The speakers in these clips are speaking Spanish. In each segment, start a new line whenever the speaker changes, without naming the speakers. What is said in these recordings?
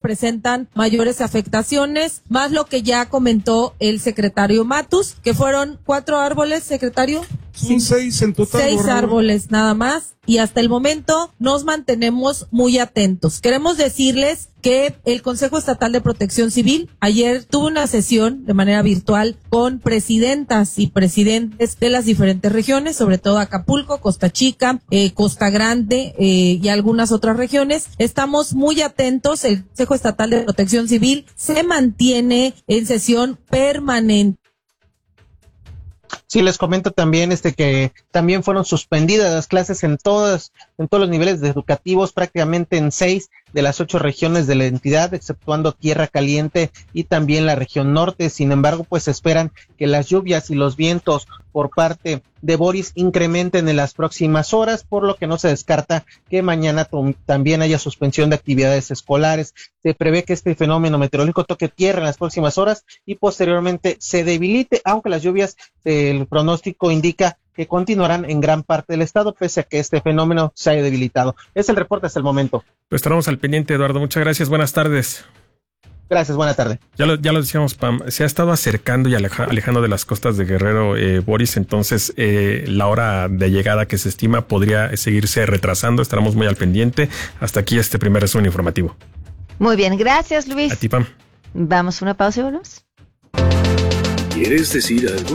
presentan mayores afectaciones, más lo que ya comentó el secretario Matus, que fueron 4 árboles, secretario.
Son 6 en total.
6 árboles nada más, y hasta el momento nos mantenemos muy atentos. Queremos decirles que el Consejo Estatal de Protección Civil ayer tuvo una sesión de manera virtual con presidentas y presidentes de las diferentes regiones, sobre todo Acapulco, Costa Chica, Costa Grande y algunas otras regiones. Estamos muy atentos. El Consejo Estatal de Protección Civil se mantiene en sesión permanente.
Sí, les comento también que también fueron suspendidas las clases en todos los niveles educativos, prácticamente en 6 de las 8 regiones de la entidad, exceptuando Tierra Caliente y también la región norte. Sin embargo, pues esperan que las lluvias y los vientos por parte de Boris incrementen en las próximas horas, por lo que no se descarta que mañana también haya suspensión de actividades escolares. Se prevé que este fenómeno meteorológico toque tierra en las próximas horas y posteriormente se debilite, aunque las lluvias, el pronóstico indica que continuarán en gran parte del estado, pese a que este fenómeno se haya debilitado. Es el reporte hasta el momento.
Pues estaremos al pendiente, Eduardo. Muchas gracias. Buenas tardes.
Gracias, buena tarde.
Ya lo decíamos, Pam, se ha estado acercando y alejando de las costas de Guerrero, Boris, entonces la hora de llegada que se estima podría seguirse retrasando. Estaremos muy al pendiente. Hasta aquí este primer resumen informativo.
Muy bien, gracias, Luis.
A ti, Pam.
Vamos a una pausa y volvemos.
¿Quieres decir algo?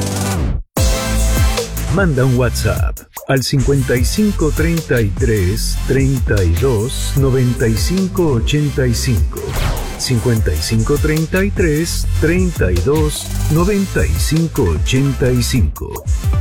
Manda un WhatsApp al 5533 32 95 85. 5533 32 95 85.